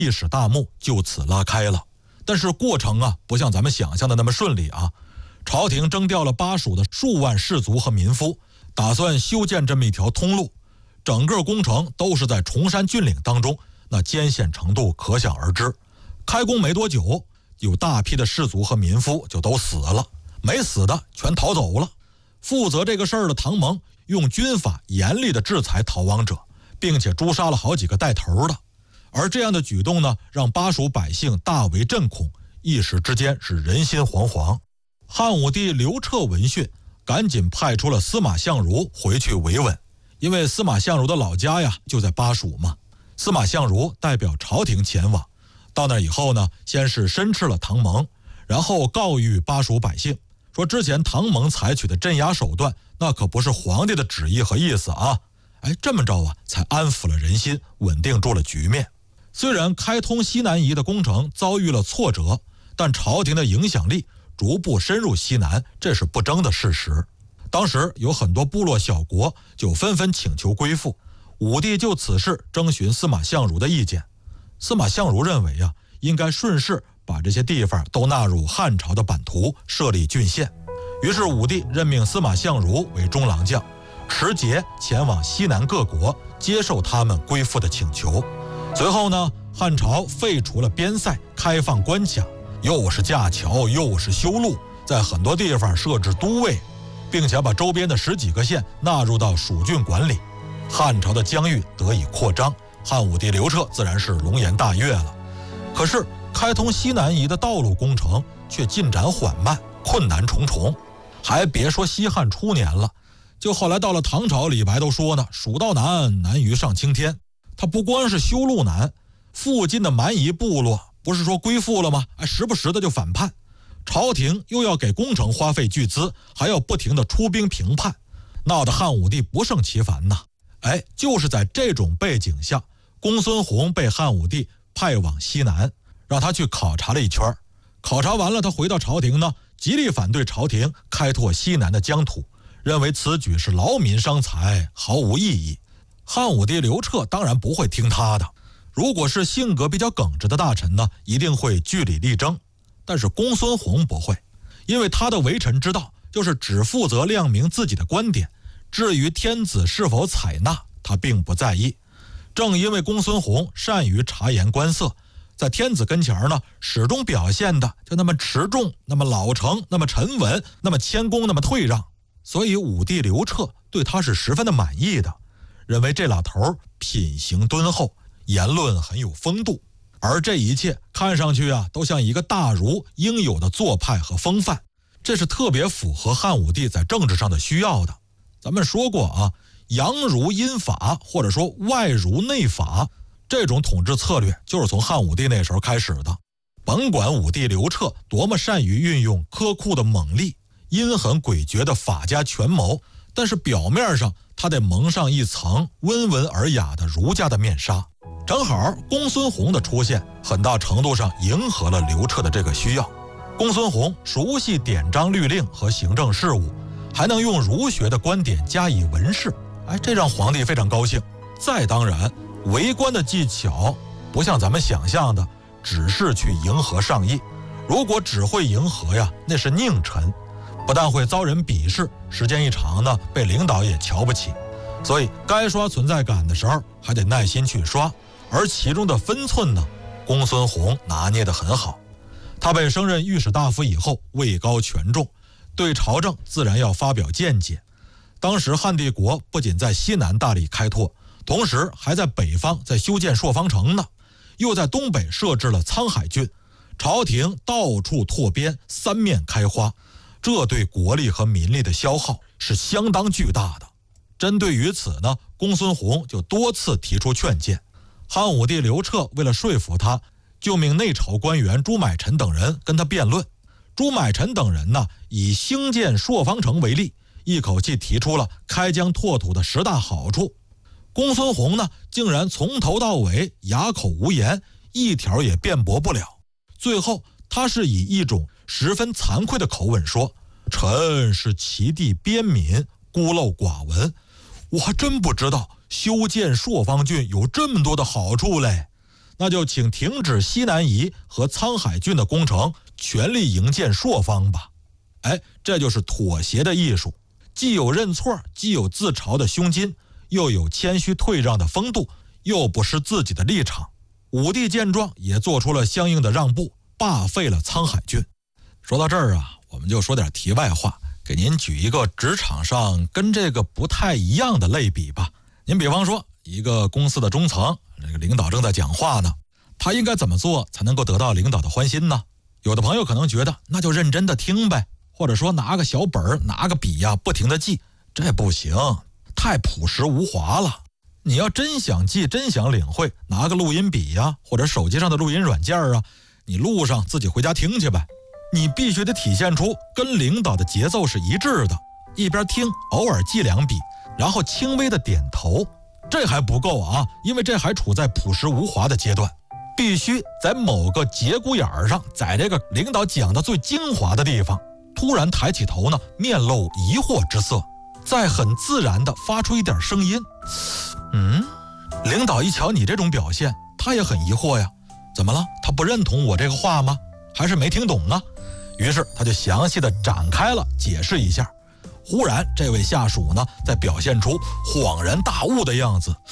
历史大幕就此拉开了。但是过程啊，不像咱们想象的那么顺利啊。朝廷征调了巴蜀的数万士族和民夫，打算修建这么一条通路。整个工程都是在崇山峻岭当中，那艰险程度可想而知。开工没多久，有大批的士族和民夫就都死了，没死的全逃走了。负责这个事儿的唐蒙用军法严厉的制裁逃亡者，并且诛杀了好几个带头的。而这样的举动呢，让巴蜀百姓大为震恐，一时之间是人心惶惶。汉武帝刘彻闻讯，赶紧派出了司马相如回去维稳，因为司马相如的老家呀就在巴蜀嘛。司马相如代表朝廷前往，到那以后呢，先是申斥了唐蒙，然后告谕巴蜀百姓，说之前唐蒙采取的镇压手段，那可不是皇帝的旨意和意思啊。这么着啊，才安抚了人心，稳定住了局面。虽然开通西南夷的工程遭遇了挫折，但朝廷的影响力逐步深入西南，这是不争的事实。当时有很多部落小国就纷纷请求归附，武帝就此事征询司马相如的意见。司马相如认为啊，应该顺势把这些地方都纳入汉朝的版图，设立郡县。于是武帝任命司马相如为中郎将，持节前往西南各国，接受他们归附的请求。随后呢，汉朝废除了边塞，开放关卡，又是架桥又是修路，在很多地方设置都尉，并且把周边的10几个县纳入到蜀郡管理。汉朝的疆域得以扩张，汉武帝刘彻自然是龙颜大悦了。可是开通西南夷的道路工程却进展缓慢，困难重重。还别说西汉初年了，就后来到了唐朝，李白都说呢，蜀道难，难于上青天。他不光是修路难，附近的蛮夷部落不是说归附了吗？时不时的就反叛，朝廷又要给工程花费巨资，还要不停的出兵平叛，闹得汉武帝不胜其烦呐。就是在这种背景下，公孙弘被汉武帝派往西南，让他去考察了一圈。考察完了，他回到朝廷呢，极力反对朝廷开拓西南的疆土，认为此举是劳民伤财，毫无意义。汉武帝刘彻当然不会听他的，如果是性格比较耿直的大臣呢，一定会据理力争。但是公孙弘不会，因为他的为臣之道就是只负责亮明自己的观点，至于天子是否采纳，他并不在意。正因为公孙弘善于察言观色，在天子跟前呢，始终表现的就那么持重，那么老成，那么沉稳，那么谦恭，那么退让，所以武帝刘彻对他是十分的满意的，认为这老头品行敦厚，言论很有风度。而这一切看上去啊，都像一个大儒应有的做派和风范，这是特别符合汉武帝在政治上的需要的。咱们说过啊，阳儒阴法，或者说外儒内法，这种统治策略就是从汉武帝那时候开始的。甭管武帝刘彻多么善于运用苛酷的猛力，阴狠诡谲的法家权谋，但是表面上他得蒙上一层温文尔雅的儒家的面纱。正好公孙弘的出现很大程度上迎合了刘彻的这个需要。公孙弘熟悉典章律令和行政事务，还能用儒学的观点加以文饰，这让皇帝非常高兴。再当然，为官的技巧不像咱们想象的只是去迎合上意，如果只会迎合呀，那是佞臣，不但会遭人鄙视，时间一长呢，被领导也瞧不起。所以该刷存在感的时候还得耐心去刷，而其中的分寸呢，公孙弘拿捏得很好。他被升任御史大夫以后，位高权重，对朝政自然要发表见解。当时汉帝国不仅在西南大力开拓，同时还在北方在修建朔方城呢，又在东北设置了沧海郡，朝廷到处拓边，三面开花，这对国力和民力的消耗是相当巨大的。针对于此呢，公孙弘就多次提出劝谏。汉武帝刘彻为了说服他，就命内朝官员朱买臣等人跟他辩论。朱买臣等人呢，以兴建朔方城为例，一口气提出了开疆拓土的10大好处。公孙弘呢，竟然从头到尾哑口无言，一条也辩驳不了。最后他是以一种十分惭愧的口吻说，臣是其地边民，孤陋寡闻，我还真不知道修建朔方郡有这么多的好处嘞。 那就请停止西南夷和沧海郡的工程，全力营建朔方吧。这就是妥协的艺术，既有认错，既有自嘲的胸襟，又有谦虚退让的风度，又不失自己的立场。武帝见状也做出了相应的让步，罢废了沧海郡。说到这儿啊，我们就说点题外话，给您举一个职场上跟这个不太一样的类比吧。您比方说一个公司的中层，这个领导正在讲话呢，他应该怎么做才能够得到领导的欢心呢？有的朋友可能觉得那就认真的听呗，或者说拿个小本拿个笔呀，不停的记。这不行，太朴实无华了。你要真想记，真想领会，拿个录音笔呀，或者手机上的录音软件啊，你录上自己回家听去呗。你必须得体现出跟领导的节奏是一致的，一边听偶尔记两笔，然后轻微的点头。这还不够啊，因为这还处在朴实无华的阶段，必须在某个节骨眼上，在这个领导讲的最精华的地方，突然抬起头呢，面露疑惑之色，再很自然地发出一点声音。领导一瞧你这种表现，他也很疑惑呀，怎么了？他不认同我这个话吗？还是没听懂啊？于是他就详细地展开了解释一下。忽然这位下属呢，在表现出恍然大悟的样子，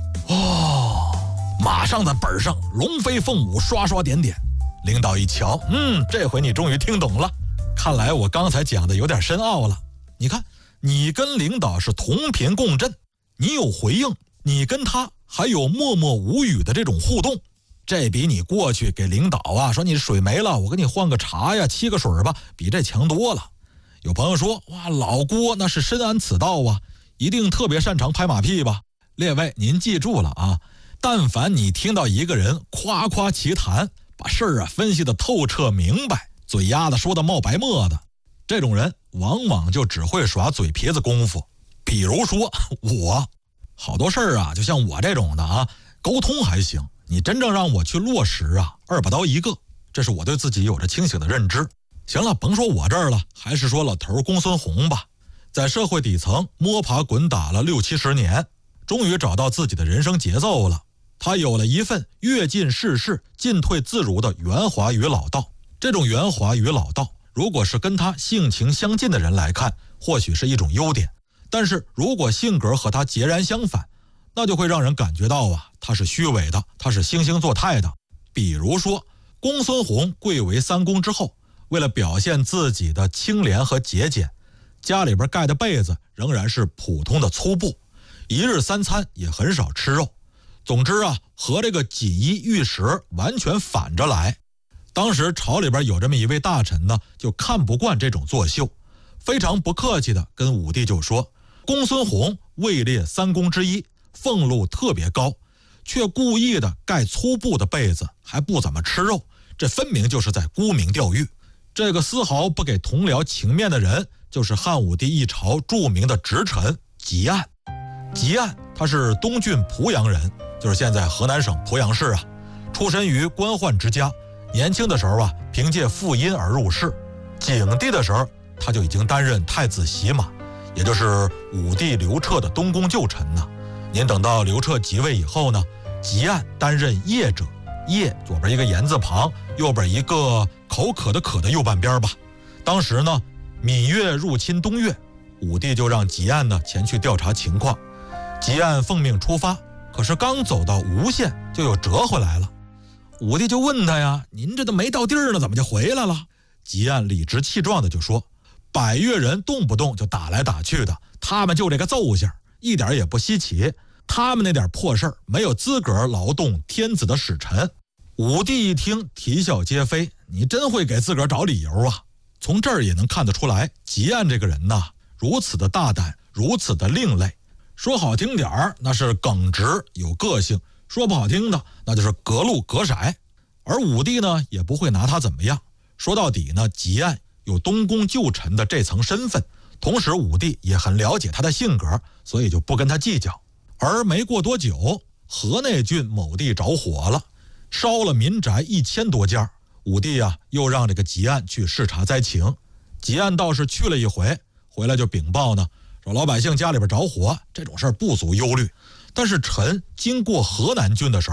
马上在本上龙飞凤舞，刷刷点点。领导一瞧，这回你终于听懂了，看来我刚才讲的有点深奥了。你看，你跟领导是同频共振，你有回应，你跟他还有默默无语的这种互动，这比你过去给领导啊说你水没了，我给你换个茶呀，沏个水吧，比这强多了。有朋友说，哇，老郭那是深谙此道啊，一定特别擅长拍马屁吧？列位您记住了啊，但凡你听到一个人夸夸其谈，把事儿分析的透彻明白，嘴丫子说的冒白沫的，这种人往往就只会耍嘴皮子功夫。比如说我，好多事儿啊，就像我这种的啊，沟通还行，你真正让我去落实啊，二把刀一个。这是我对自己有着清醒的认知。行了，甭说我这儿了，还是说老头公孙弘吧，在社会底层摸爬滚打了60-70年，终于找到自己的人生节奏了。他有了一份跃进世事，进退自如的圆滑与老道。这种圆滑与老道，如果是跟他性情相近的人来看，或许是一种优点，但是如果性格和他截然相反，那就会让人感觉到啊，他是虚伪的，他是惺惺作态的。比如说公孙弘贵为三公之后，为了表现自己的清廉和节俭，家里边盖的被子仍然是普通的粗布，一日三餐也很少吃肉。总之啊，和这个锦衣玉食完全反着来。当时朝里边有这么一位大臣呢，就看不惯这种作秀，非常不客气的跟武帝就说，公孙弘位列三公之一，俸禄特别高，却故意的盖粗布的被子，还不怎么吃肉，这分明就是在沽名钓誉。这个丝毫不给同僚情面的人，就是汉武帝一朝著名的直臣汲黯。汲黯他是东郡濮阳人，就是现在河南省濮阳市啊，出身于官宦之家，年轻的时候啊，凭借父荫而入仕。景帝的时候，他就已经担任太子洗马，也就是武帝刘彻的东宫旧臣呢。您等到刘彻即位以后呢，汲黯担任谒者，谒左边一个言字旁，右边一个口渴的渴的右半边吧。当时呢，闽越入侵东越，武帝就让汲黯呢前去调查情况。汲黯奉命出发，可是刚走到吴县就又折回来了。武帝就问他呀，您这都没到地儿呢，怎么就回来了？汲黯理直气壮的就说，百越人动不动就打来打去的，他们就这个奏性，一点也不稀奇，他们那点破事儿没有资格劳动天子的使臣。武帝一听啼笑皆非，你真会给自个儿找理由啊。从这儿也能看得出来，汲黯这个人呐，如此的大胆，如此的另类。说好听点儿，那是耿直有个性；说不好听的，那就是隔路隔色。而武帝呢，也不会拿他怎么样。说到底呢，汲黯有东宫旧臣的这层身份，同时武帝也很了解他的性格，所以就不跟他计较。而没过多久，河内郡某地着火了，烧了民宅1000多家。武帝啊，又让这个汲黯去视察灾情。汲黯倒是去了一回，回来就禀报呢，说老百姓家里边着火，这种事儿不足忧虑。但是臣经过河南郡的时候，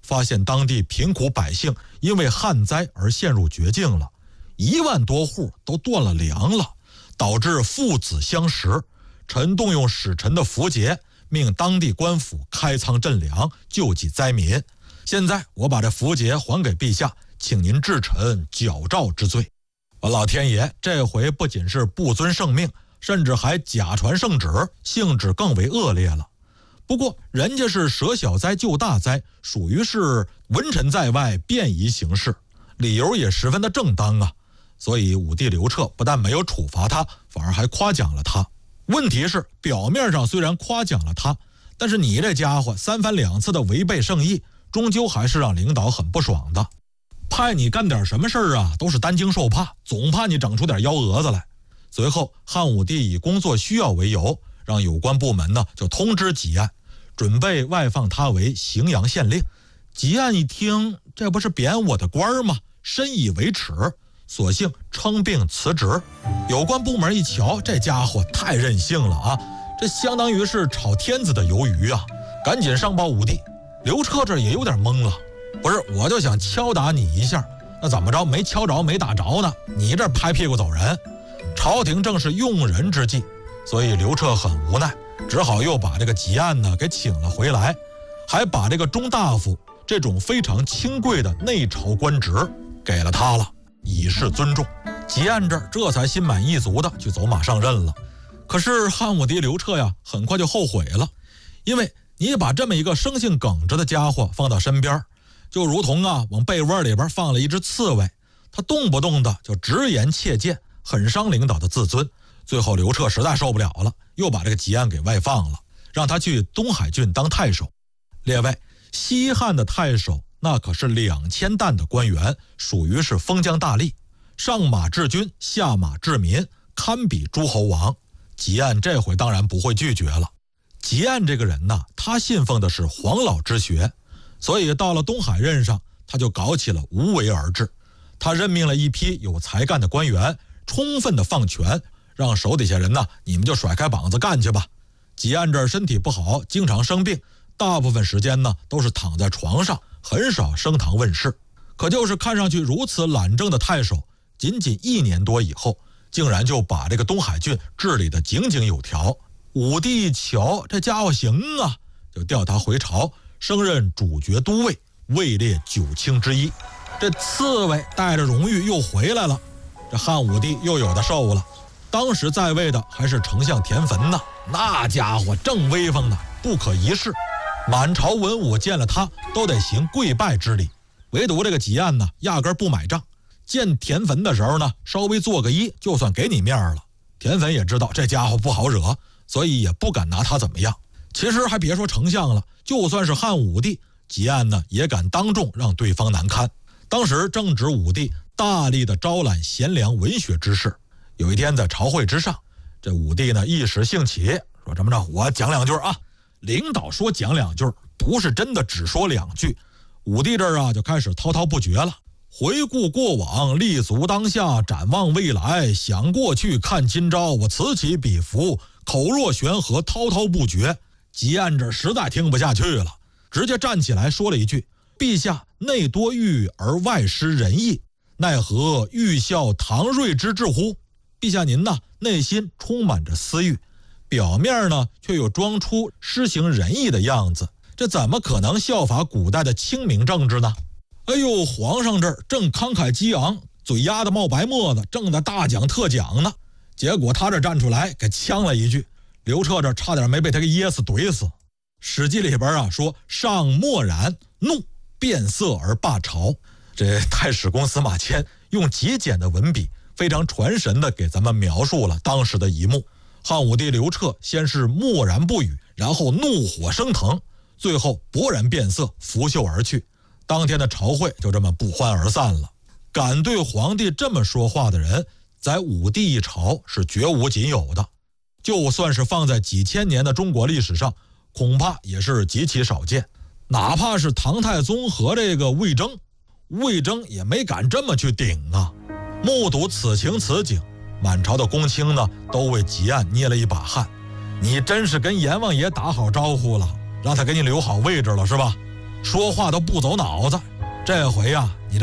发现当地贫苦百姓因为旱灾而陷入绝境了，1万多户都断了粮了，导致父子相食。臣动用使臣的符节，命当地官府开仓赈粮，救济灾民。现在我把这符节还给陛下，请您治臣矫诏之罪。我老天爷这回不仅是不遵圣命，甚至还假传圣旨，性质更为恶劣了。不过人家是舍小灾救大灾，属于是文臣在外便宜行事，理由也十分的正当啊。所以武帝刘彻不但没有处罚他，反而还夸奖了他。问题是表面上虽然夸奖了他，但是你这家伙3番2次的违背圣意，终究还是让领导很不爽的。派你干点什么事儿啊，都是担惊受怕，总怕你整出点幺蛾子来。随后汉武帝以工作需要为由，让有关部门呢就通知汲黯，准备外放他为荥阳县令。汲黯一听，这不是贬我的官吗？深以为耻，索性称病辞职。有关部门一瞧，这家伙太任性了啊，这相当于是炒天子的鱿鱼啊，赶紧上报武帝。刘彻这也有点懵了，不是，我就想敲打你一下，那怎么着，没敲着没打着呢，你这拍屁股走人。朝廷正是用人之际，所以刘彻很无奈，只好又把这个汲黯呢给请了回来，还把这个中大夫这种非常清贵的内朝官职给了他了，以示尊重。汲黯这才心满意足的去走马上任了。可是汉武帝刘彻呀，很快就后悔了，因为你把这么一个生性耿直的家伙放到身边，就如同往被窝里边放了一只刺猬，他动不动的就直言切谏，很伤领导的自尊。最后刘彻实在受不了了，又把这个汲黯给外放了，让他去东海郡当太守。列位，西汉的太守那可是2000担的官员，属于是封疆大吏，上马治军，下马治民，堪比诸侯王。汲黯这回当然不会拒绝了。汲黯这个人呢，他信奉的是黄老之学，所以到了东海任上，他就搞起了无为而治。他任命了一批有才干的官员，充分的放权，让手底下人呢，你们就甩开膀子干去吧。汲黯这身体不好，经常生病，大部分时间呢都是躺在床上，很少升堂问世。可就是看上去如此懒政的太守，仅仅1年多以后，竟然就把这个东海郡治理得井井有条。武帝一瞧，这家伙行啊，就调他回朝，升任主角都尉，位列9卿之一。这刺猬带着荣誉又回来了，这汉武帝又有的受了。当时在位的还是丞相田汾呢，那家伙正威风呢，不可一世，满朝文武见了他都得行跪拜之礼，唯独这个汲黯呢，压根不买账。见田汾的时候呢，稍微做个揖，就算给你面了。田汾也知道这家伙不好惹，所以也不敢拿他怎么样。其实还别说丞相了，就算是汉武帝，汲黯呢也敢当众让对方难堪。当时正值武帝大力的招揽贤良文学之士，有一天在朝会之上，这武帝呢一时兴起，说这么着，我讲2句啊。领导说讲2句，不是真的只说2句。武帝这儿就开始滔滔不绝了。回顾过往，立足当下，展望未来，想过去，看今朝，我此起彼伏，口若悬河，滔滔不绝。汲黯这实在听不下去了，直接站起来说了一句：陛下内多欲而外失仁义，奈何欲效唐睿之志乎？陛下您呢，内心充满着私欲，表面呢却又装出施行仁义的样子，这怎么可能效法古代的清明政治呢？哎呦，皇上这儿正慷慨激昂，嘴丫子冒白沫子，正在大讲特讲呢，结果他这站出来给呛了一句，刘彻这差点没被他给噎死怼死。史记里边说，上默然怒，变色而罢朝。这太史公司马迁用极简的文笔，非常传神的给咱们描述了当时的一幕。汉武帝刘彻先是默然不语，然后怒火升腾，最后勃然变色，拂袖而去。当天的朝会就这么不欢而散了。敢对皇帝这么说话的人，在武帝一朝是绝无仅有的，就算是放在几千年的中国历史上，恐怕也是极其少见。哪怕是唐太宗和这个魏征也没敢这么去顶啊。目睹此情此景，满朝的公卿呢都为汲黯捏了一把汗。你真是跟阎王爷打好招呼了，让他给你留好位置了是吧？ 说话都不走脑子。这回呀，你